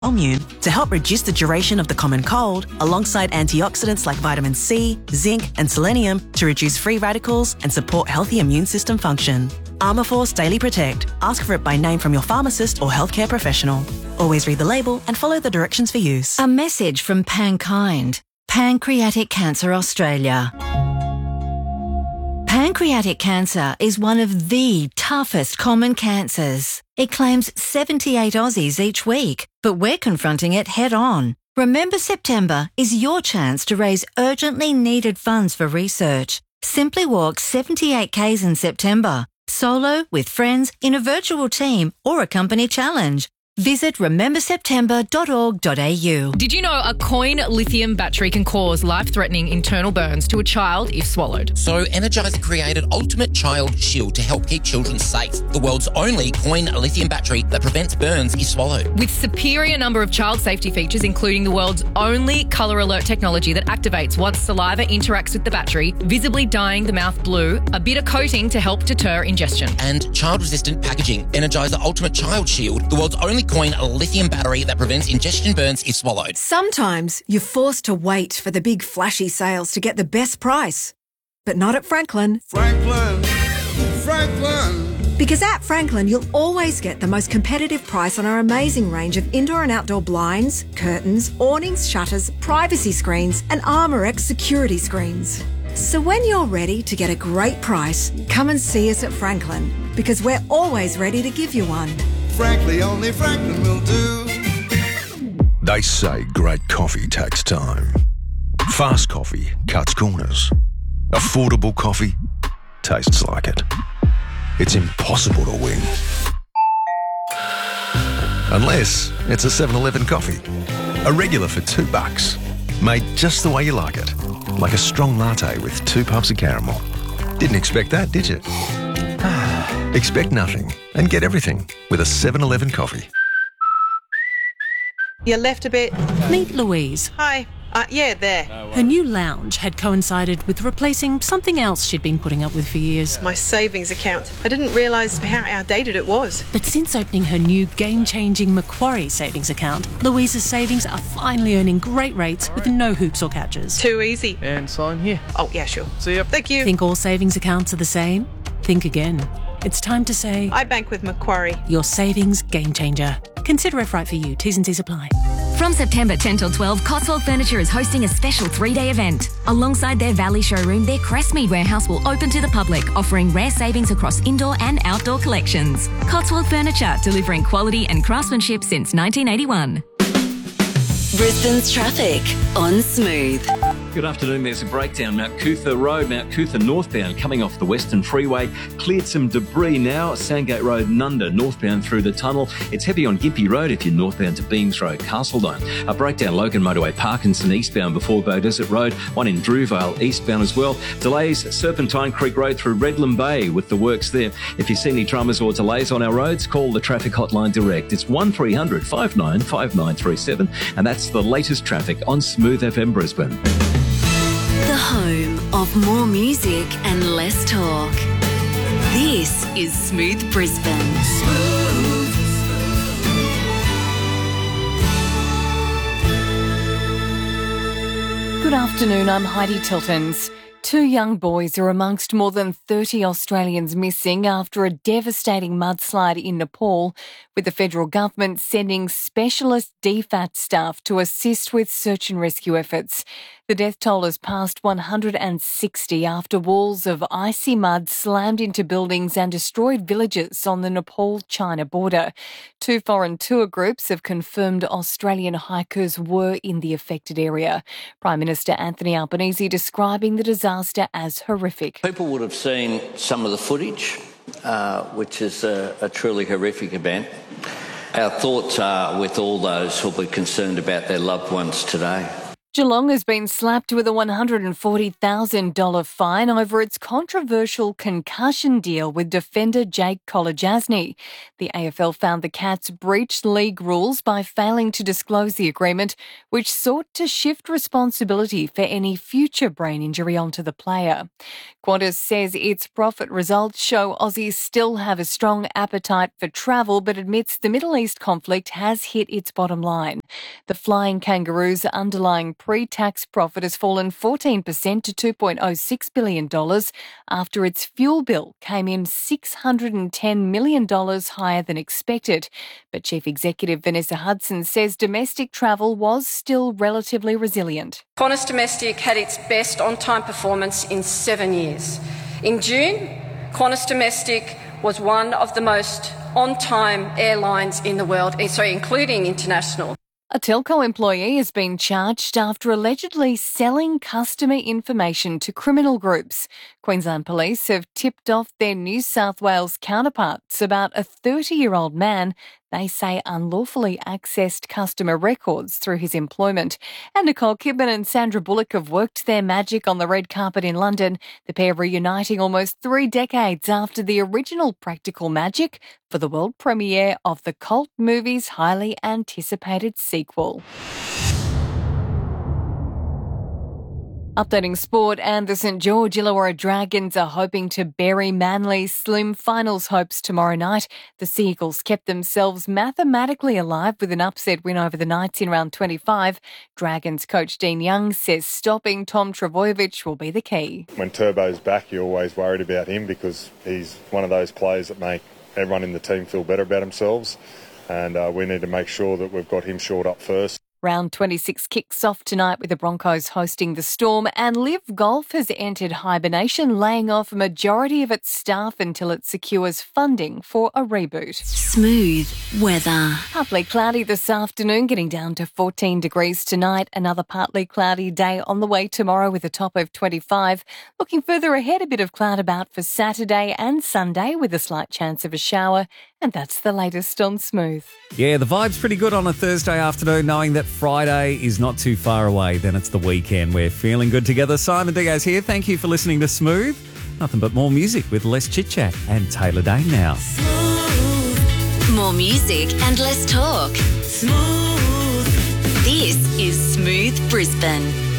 Immune to help reduce the duration of the common cold, alongside antioxidants like vitamin C, zinc and selenium to reduce free radicals and support healthy immune system function. Armourforce Daily Protect. Ask for it by name from your pharmacist or healthcare professional. Always read the label and follow the directions for use. A message from Pankind, Pancreatic Cancer Australia. Pancreatic cancer is one of the toughest common cancers. It claims 78 Aussies each week, but we're confronting it head on. Remember September is your chance to raise urgently needed funds for research. Simply walk 78 Ks in September, solo, with friends, in a virtual team or a company challenge. Visit rememberseptember.org.au. Did you know a coin lithium battery can cause life-threatening internal burns to a child if swallowed? So Energizer created Ultimate Child Shield to help keep children safe. The world's only coin lithium battery that prevents burns if swallowed. With superior number of child safety features, including the world's only colour alert technology that activates once saliva interacts with the battery, visibly dyeing the mouth blue, a bitter coating to help deter ingestion. And child-resistant packaging. Energizer Ultimate Child Shield, the world's only coin lithium battery that prevents ingestion burns if swallowed. Sometimes you're forced to wait for the big flashy sales to get the best price. But not at Franklin. Franklin. Because at Franklin, you'll always get the most competitive price on our amazing range of indoor and outdoor blinds, curtains, awnings, shutters, privacy screens and ArmorX security screens. So when you're ready to get a great price, come and see us at Franklin, because we're always ready to give you one. Frankly, only Franklin will do. They say great coffee takes time. Fast coffee cuts corners. Affordable coffee tastes like it. It's impossible to win. Unless it's a 7-Eleven coffee. A regular for $2. Made just the way you like it. Like a strong latte with 2 pumps of caramel. Didn't expect that, did you? Expect nothing and get everything with a 7-Eleven coffee. You left a bit. Meet Louise. Hi. Yeah, there. Her new lounge had coincided with replacing something else she'd been putting up with for years. My savings account. I didn't realise how outdated it was. But since opening her new game-changing Macquarie savings account, Louise's savings are finally earning great rates with no hoops or catches. Too easy. And sign here. Oh, yeah, sure. See ya. Thank you. Think all savings accounts are the same? Think again. It's time to say... I bank with Macquarie. Your savings game changer. Consider if right for you. T's and C's apply. From September 10 till 12, Cotswold Furniture is hosting a special 3-day event. Alongside their Valley showroom, their Crestmead warehouse will open to the public, offering rare savings across indoor and outdoor collections. Cotswold Furniture, delivering quality and craftsmanship since 1981. Brisbane's traffic on Smooth. Good afternoon. There's a breakdown. Mount Cootha Road, Mount Cootha northbound, coming off the Western Freeway. Cleared some debris now. Sandgate Road, Nunda, northbound through the tunnel. It's heavy on Gympie Road if you're northbound to Beams Road, Castledome. A breakdown, Logan Motorway, Parkinson eastbound before Bow Desert Road. One in Drewvale eastbound as well. Delays, Serpentine Creek Road through Redland Bay with the works there. If you see any dramas or delays on our roads, call the traffic hotline direct. It's 1300 59 5937, and that's the latest traffic on Smooth FM Brisbane. The home of more music and less talk. This is Smooth Brisbane. Good afternoon, I'm Heidi Tiltons. 2 young boys are amongst more than 30 Australians missing after a devastating mudslide in Nepal, with the federal government sending specialist DFAT staff to assist with search and rescue efforts. The death toll has passed 160 after walls of icy mud slammed into buildings and destroyed villages on the Nepal-China border. 2 foreign tour groups have confirmed Australian hikers were in the affected area. Prime Minister Anthony Albanese describing the disaster as horrific. People would have seen some of the footage, which is a truly horrific event. Our thoughts are with all those who will be concerned about their loved ones today. Geelong has been slapped with a $140,000 fine over its controversial concussion deal with defender Jake Kolodjasny. The AFL found the Cats breached league rules by failing to disclose the agreement, which sought to shift responsibility for any future brain injury onto the player. Qantas says its profit results show Aussies still have a strong appetite for travel, but admits the Middle East conflict has hit its bottom line. The Flying Kangaroos' underlying pre-tax profit has fallen 14% to $2.06 billion after its fuel bill came in $610 million higher than expected. But Chief Executive Vanessa Hudson says domestic travel was still relatively resilient. Qantas Domestic had its best on-time performance in 7 years. In June, Qantas Domestic was one of the most on-time airlines in the world, including international. A telco employee has been charged after allegedly selling customer information to criminal groups. Queensland Police have tipped off their New South Wales counterparts about a 30-year-old man they say unlawfully accessed customer records through his employment. And Nicole Kidman and Sandra Bullock have worked their magic on the red carpet in London, the pair reuniting almost 3 decades after the original Practical Magic for the world premiere of the cult movie's highly anticipated sequel. Updating sport, and the St George Illawarra Dragons are hoping to bury Manly's slim finals hopes tomorrow night. The Seagulls kept themselves mathematically alive with an upset win over the Knights in round 25. Dragons coach Dean Young says stopping Tom Trbojevic will be the key. When Turbo's back, you're always worried about him because he's one of those players that make everyone in the team feel better about themselves, and we need to make sure that we've got him shored up first. Round 26 kicks off tonight with the Broncos hosting the Storm, and Liv Golf has entered hibernation, laying off a majority of its staff until it secures funding for a reboot. Smooth weather. Partly cloudy this afternoon, getting down to 14 degrees tonight. Another partly cloudy day on the way tomorrow with a top of 25. Looking further ahead, a bit of cloud about for Saturday and Sunday with a slight chance of a shower. And that's the latest on Smooth. Yeah, the vibe's pretty good on a Thursday afternoon, knowing that Friday is not too far away. Then it's the weekend. We're feeling good together. Simon Diaz here. Thank you for listening to Smooth. Nothing but more music with less chit-chat and Taylor Dane now. Smooth. More music and less talk. Smooth. This is Smooth Brisbane.